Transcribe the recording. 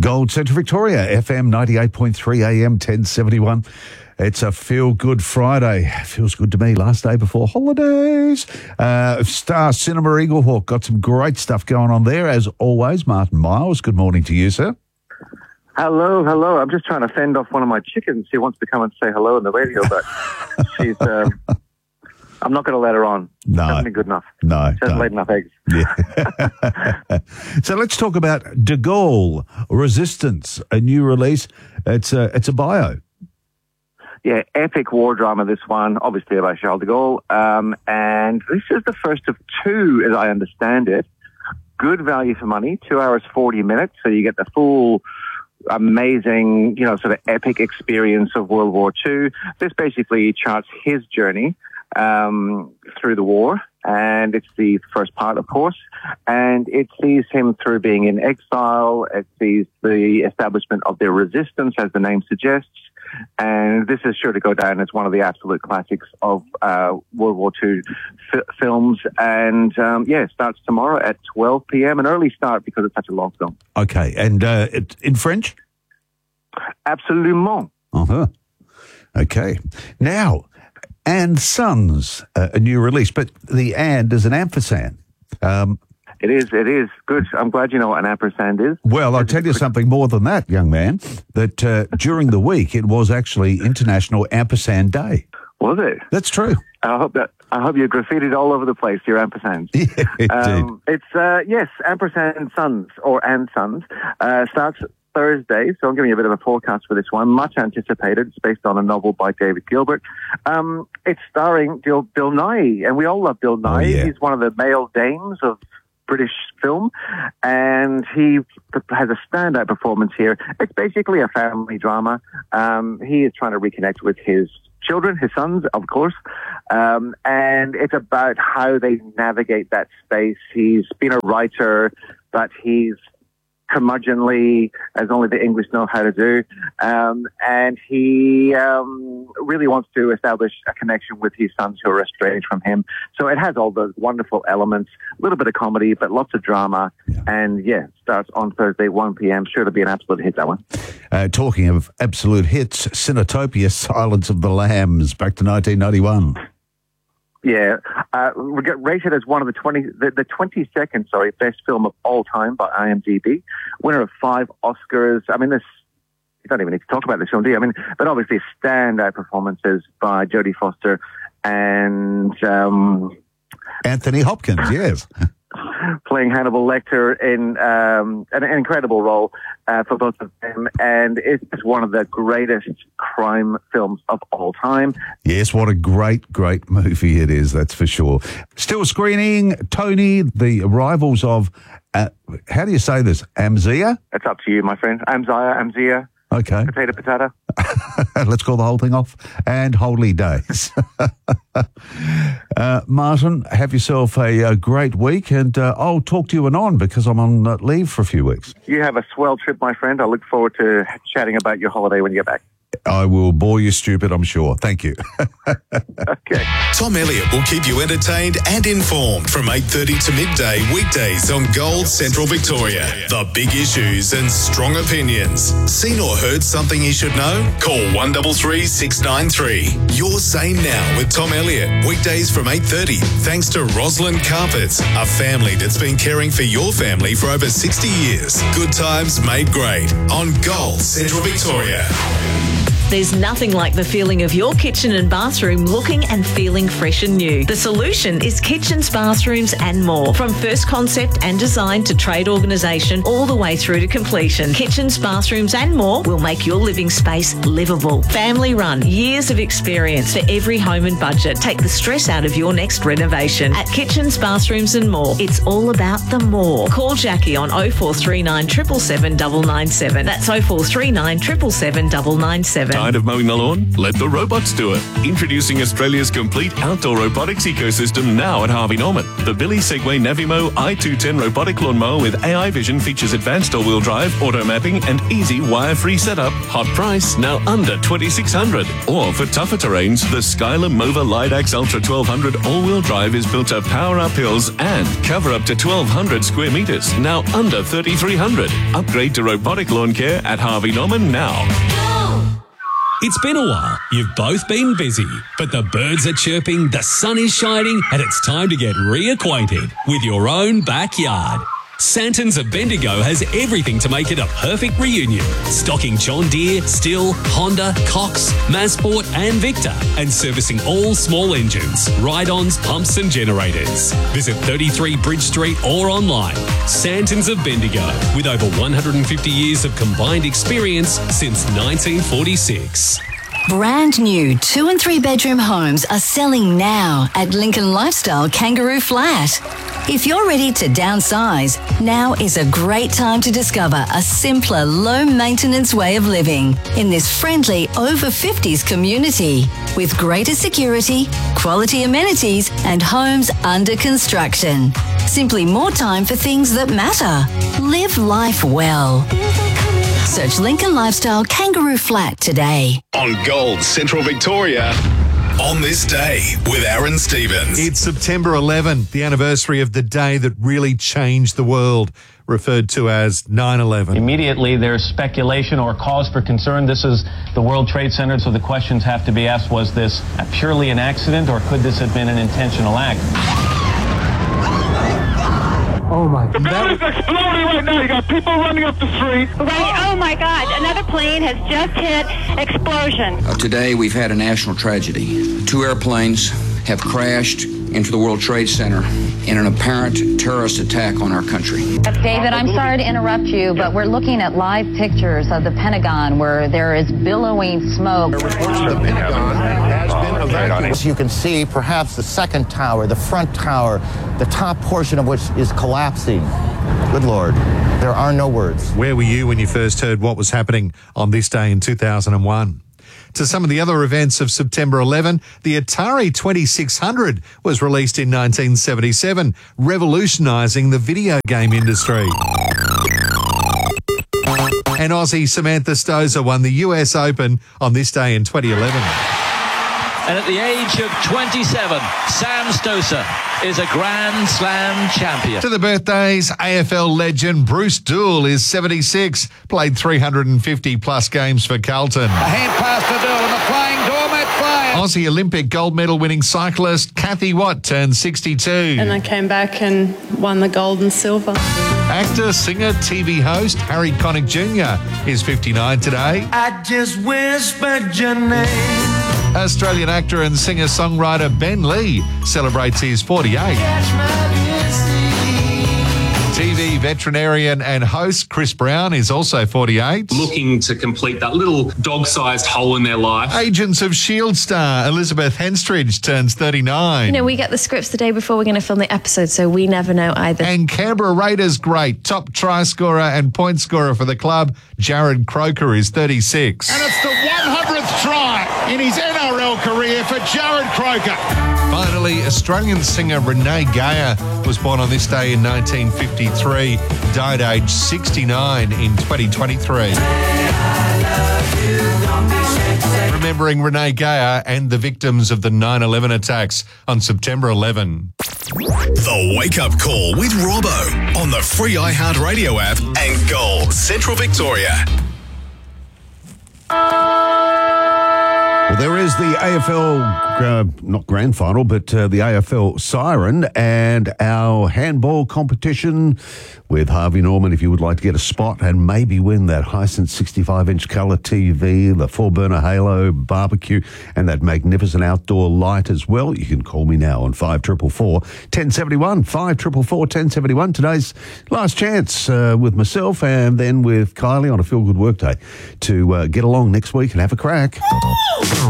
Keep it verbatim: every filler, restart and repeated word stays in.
Gold Central Victoria, F M ninety-eight point three, A M ten seventy-one. It's a feel-good Friday. Feels good to me. Last day before holidays. Uh, Star Cinema Eaglehawk got some great stuff going on there. As always, Martin Miles, good morning to you, sir. Hello, hello. I'm just trying to fend off one of my chickens. She wants to come and say hello on the radio, but she's... Um, I'm not going to let her on. No. Hasn't been good enough. No. She hasn't laid enough eggs. Yeah. So let's talk about De Gaulle, Resistance, a new release. It's a, it's a bio. Yeah, epic war drama, this one, obviously about Charles de Gaulle. Um, and this is the first of two, as I understand it. Good value for money, two hours, forty minutes. So you get the full amazing, you know, sort of epic experience of World War Two. This basically charts his journey um, through the war. And it's the first part, of course. And it sees him through being in exile. It sees the establishment of the resistance, as the name suggests. And this is sure to go down as one of the absolute classics of uh, World War Two f- films. And, um, yeah, it starts tomorrow at twelve p.m. An early start because it's such a long film. Okay. And uh, it, in French? Absolument. Uh-huh. Okay. Now, And Sons, uh, a new release, but the and is an ampersand. Um, It is, it is. Good. I'm glad you know what an ampersand is. well, I'll tell you something more than that, young man, that uh, during the week it was actually International Ampersand Day. Was it? That's true. I hope that I hope you graffitied all over the place, your ampersands. Yeah, it um, It's, uh, yes, Ampersand Sons, or And Sons, uh, starts Thursday, so I'm giving you a bit of a forecast for this one. Much anticipated. It's based on a novel by David Gilbert. Um, it's starring Bill, Bill Nighy, and we all love Bill Nighy. Oh, yeah. He's one of the male dames of British film, and he has a standout performance here. It's basically a family drama. Um, he is trying to reconnect with his children, his sons, of course, um, and it's about how they navigate that space. He's been a writer, but he's curmudgeonly, as only the English know how to do, um, and he um, really wants to establish a connection with his sons who are estranged from him. So it has all those wonderful elements, a little bit of comedy, but lots of drama, Yeah. and yeah, starts on Thursday, one p.m. Sure to be an absolute hit, that one. Uh, talking of absolute hits, Cinetopia, Silence of the Lambs, back to nineteen ninety-one. Yeah, uh, we get rated as one of the twenty, the, the twenty-second, sorry, best film of all time by I M D B. Winner of five Oscars. I mean, this, you don't even need to talk about this film, do you? I mean, but obviously standout performances by Jodie Foster and um, Anthony Hopkins, yes. playing Hannibal Lecter in um, an, an incredible role uh, for both of them. And it's one of the greatest crime films of all time. Yes, what a great, great movie it is, that's for sure. Still screening, Tony, the rivals of, uh, how do you say this, Amzia? It's up to you, my friend. Amzia, Amzia, Okay. potato, potato. Let's call the whole thing off. And Holy Days. uh, Martin, have yourself a, a great week, and uh, I'll talk to you anon because I'm on uh, leave for a few weeks. You have a swell trip, my friend. I look forward to chatting about your holiday when you get back. I will bore you stupid, I'm sure. Thank you. Okay. Tom Elliott will keep you entertained and informed from eight thirty to midday weekdays on Gold Central Victoria. The big issues and strong opinions. Seen or heard something you should know? Call one three three, six nine three. Your Say Now with Tom Elliott. Weekdays from eight thirty. Thanks to Rosalind Carpets, a family that's been caring for your family for over sixty years. Good times made great on Gold Central Victoria. There's nothing like the feeling of your kitchen and bathroom looking and feeling fresh and new. The solution is Kitchens, Bathrooms and More. From first concept and design to trade organisation all the way through to completion. Kitchens, Bathrooms and More will make your living space livable. Family run, years of experience for every home and budget. Take the stress out of your next renovation. At Kitchens, Bathrooms and More, it's all about the more. Call Jackie on oh four three nine, seven seven seven, nine nine seven. That's oh four three nine, seven seven seven, nine nine seven. Tired of mowing the lawn? Let the robots do it. Introducing Australia's complete outdoor robotics ecosystem now at Harvey Norman. The Billy Segway Navimo i two ten robotic lawnmower with A I vision features advanced all-wheel drive, auto mapping and easy wire-free setup. Hot price, now under twenty-six hundred dollars. Or for tougher terrains, the Skylar Mova Lidax Ultra twelve hundred all-wheel drive is built to power up hills and cover up to twelve hundred square metres, now under thirty-three hundred dollars. Upgrade to robotic lawn care at Harvey Norman now. It's been a while. You've both been busy, but the birds are chirping, the sun is shining, and it's time to get reacquainted with your own backyard. Santons of Bendigo has everything to make it a perfect reunion. Stocking John Deere, Stihl, Honda, Cox, Mazsport and Victor, and servicing all small engines, ride-ons, pumps and generators. Visit thirty-three Bridge Street or online. Santons of Bendigo, with over one hundred fifty years of combined experience since nineteen forty-six. Brand new two and three bedroom homes are selling now at Lincoln Lifestyle Kangaroo Flat. If you're ready to downsize, now is a great time to discover a simpler, low-maintenance way of living in this friendly over fifties community with greater security, quality amenities and homes under construction. Simply more time for things that matter. Live life well. Search Lincoln Lifestyle Kangaroo Flat today. On Gold Central Victoria. On this day with Aaron Stevens. It's September eleventh, the anniversary of the day that really changed the world, referred to as nine eleven. Immediately, there's speculation or cause for concern. This is the World Trade Center, so the questions have to be asked, was this purely an accident or could this have been an intentional act? Oh my God. The building's exploding right now. You got people running up the street. Right. Oh my God. Another plane has just hit. Explosion. Uh, today we've had a national tragedy. Two airplanes have crashed into the World Trade Center in an apparent terrorist attack on our country. David, I'm sorry to interrupt you, but we're looking at live pictures of the Pentagon where there is billowing smoke. The Pentagon has been evacuated. As you can see, perhaps the second tower, the front tower, the top portion of which is collapsing. Good Lord, there are no words. Where were you when you first heard what was happening on this day in two thousand one? To some of the other events of September eleventh, the Atari twenty-six hundred was released in nineteen seventy-seven, revolutionising the video game industry. And Aussie Samantha Stosur won the U S Open on this day in twenty eleven. And at the age of twenty-seven, Sam Stosur is a Grand Slam champion. To the birthdays, A F L legend Bruce Doull is seventy-six, played three hundred fifty plus games for Carlton. A hand pass to Doull and the flying doormat fire. Aussie Olympic gold medal winning cyclist Kathy Watt turned sixty-two. And I came back and won the gold and silver. Actor, singer, T V host Harry Connick Junior is fifty-nine today. I just whispered your name. Australian actor and singer-songwriter Ben Lee celebrates his forty-eight. T V veterinarian and host Chris Brown is also forty-eight. Looking to complete that little dog-sized hole in their life. Agents of S H I E L D star Elizabeth Henstridge turns thirty-nine. You know, we get the scripts the day before we're going to film the episode, so we never know either. And Canberra Raiders great, top try scorer and point scorer for the club, Jared Croker is thirty-six. And it's the one hundredth try in his N R L career for Jared Croker. Finally, Australian singer Renee Geyer was born on this day in nineteen fifty-three, died aged sixty-nine in twenty twenty-three. Remembering Renee Geyer and the victims of the nine eleven attacks on September eleventh. The Wake Up Call with Robbo on the free iHeartRadio app and Gold Central Victoria. Well, there is the A F L, uh, not grand final, but uh, the A F L siren and our handball competition with Harvey Norman. If you would like to get a spot and maybe win that Hisense sixty-five inch colour T V, the four-burner Halo barbecue, and that magnificent outdoor light as well, you can call me now on five four four, one oh seven one, five four four, one oh seven one. Today's last chance uh, with myself and then with Kylie on a Feel Good Work Day to uh, get along next week and have a crack.